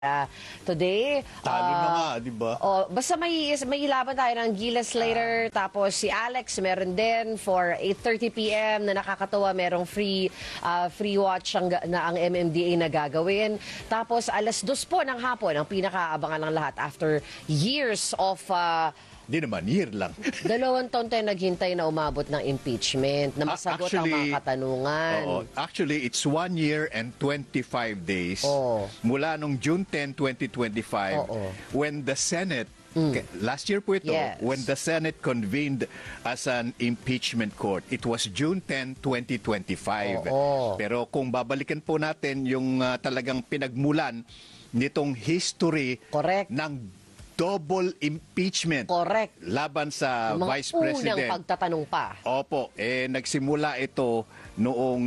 Today. Talo na nga, di ba? Basta may laban tayo ng Gilas later. Tapos si Alex meron din for 8:30 p.m. na nakakatawa. Merong free watch ang MMDA na gagawin. Tapos alas 2 po ng hapon ang pinakaabangan ng lahat after years of... Hindi naman, year lang. 2 taon tayo naghintay na umabot ng impeachment, na masagot ang mga katanungan. Actually, it's 1 year and 25 days mula nung June 10, 2025 when the Senate, last year po ito, when the Senate convened as an impeachment court. It was June 10, 2025. Pero kung babalikan po natin yung talagang pinagmulan nitong history ng double impeachment laban sa Vice President. Unang pagtatanong pa. Opo, nagsimula ito noong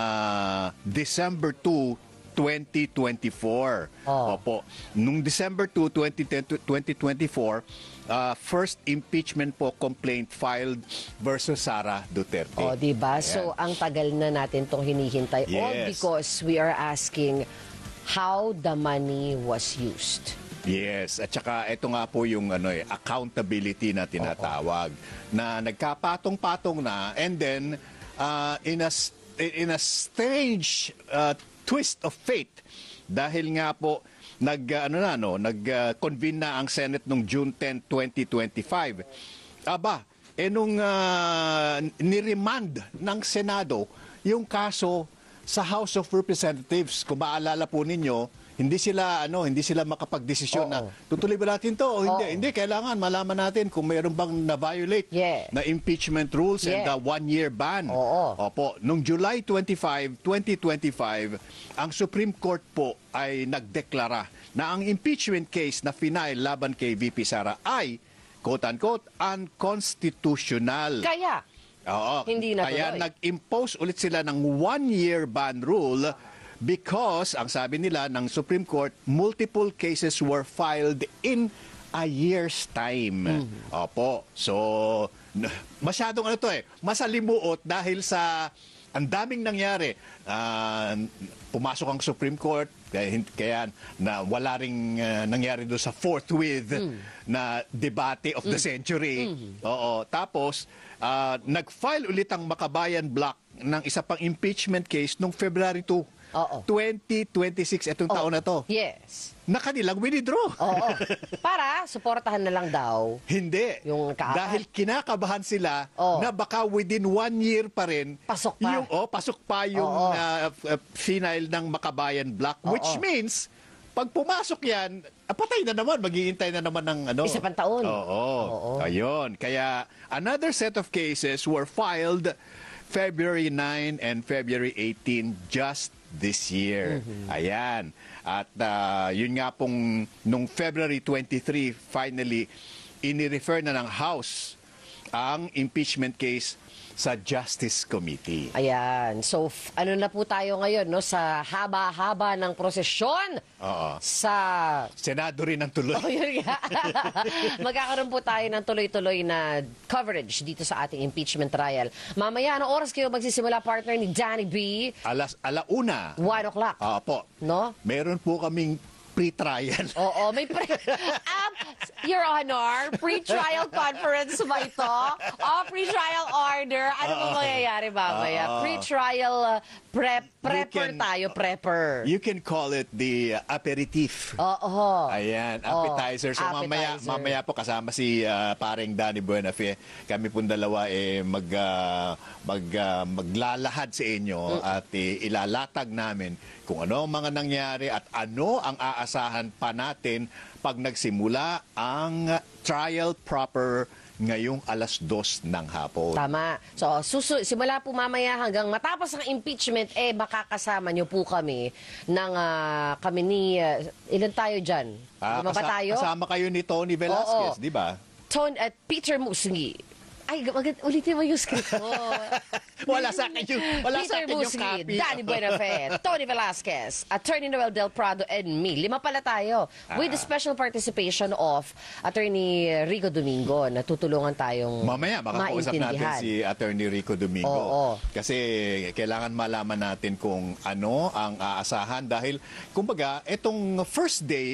December 2, 2024. Opo, noong December 2, 2024, first impeachment po complaint filed versus Sara Duterte. Diba? So, ang tagal na natin itong hinihintay. All because we are asking how the money was used. Yes, at saka ito nga po yung accountability na tinatawag na nagkapatong-patong na, and then in a strange twist of fate, dahil nga po nag-convene na ang Senate noong June 10, 2025. Nung niremand ng Senado yung kaso sa House of Representatives, kung maalala po ninyo, hindi sila makapagdesisyon na tutuloy ba natin to o hindi. Hindi, kailangan malaman natin kung mayroon bang na-violate na impeachment rules and the 1-year ban. Opo, nung July 25, 2025, ang Supreme Court po ay nagdeklara na ang impeachment case na final laban kay VP Sara ay quote-unquote unconstitutional. Hindi na kaya nag-impose ulit sila ng 1-year ban rule because, ang sabi nila ng Supreme Court, multiple cases were filed in a year's time. Opo. So, masyadong masalimuot dahil sa ang daming nangyari. Pumasok ang Supreme Court, kaya na wala ring nangyari doon sa forthwith na debate of the century. Tapos, nag-file ulit ang Makabayan Block ng isa pang impeachment case noong February 2. 2026, itong taon na to. Yes. Na kanilang winidraw. Para suportahan na lang daw. Hindi. Dahil kinakabahan sila na baka within 1 year pa rin pasok pa yung final ng Makabayan Block, which means pag pumasok yan, patay na naman, maghihintay na naman ng isa pang taon. Ayun. Kaya another set of cases were filed February 9 and February 18 just this year. Ayan. At yun nga pong nung February 23, finally, ini-refer na ng House ang impeachment case sa Justice Committee. Ayan. So, na po tayo ngayon, no? Sa haba-haba ng prosesyon sa... Senado rin ang tuloy. Yun nga. Magkakaroon po tayo ng tuloy-tuloy na coverage dito sa ating impeachment trial. Mamaya, anong oras kayo magsisimula, partner ni Danny B? Alauna. 1 o'clock. Opo. No? Meron po kaming pre-trial. May Your Honor, pre-trial conference ba ito? Pre-trial order. Ano ba mangyayari mamaya? Pre-trial prepper tayo, prepper. You can call it the aperitif. Ayan, appetizer. So mamaya po kasama si paring Danny Buenafe. Kami pong dalawa maglalahad sa inyo at ilalatag namin kung ano ang mga nangyari at ano ang aasahan pa natin pag nagsimula ang trial proper ngayong alas 2 ng hapon. Tama. So, simula po mamaya hanggang matapos ang impeachment, makakasama nyo po kami ng kami ni... ilan tayo dyan? 5 ba tayo? Kasama kayo ni Tony Velasquez, di ba? Peter Musngi. Ay, ulitin mo yung script mo. Wala sa akin yung Peter yung Busli, copy. Danny Buenafe, Tony Velasquez, Attorney Noel Del Prado, and me. 5 pala tayo. With the special participation of Attorney Rico Domingo. Natutulungan tayong Mamaya, baka kausap natin maintindihan. si Attorney Rico Domingo. Oo. Kasi kailangan malaman natin kung ano ang aasahan dahil, kumbaga, etong first day